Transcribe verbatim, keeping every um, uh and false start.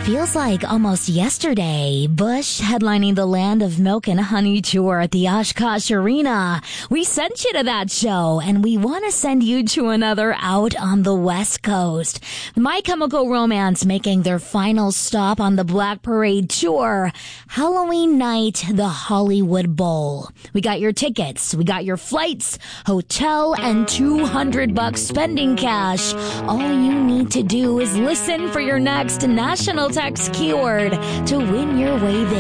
Feels like almost yesterday. Bush headlining the Land of Milk and Honey tour at the Oshkosh Arena. We sent you to that show, and we want to send you to another out on the West Coast. My Chemical Romance making their final stop on the Black Parade tour. Halloween night, the Hollywood Bowl. We got your tickets, we got your flights, hotel, and two hundred bucks spending cash. All you need to do is listen for your next national text keyword to win your way there.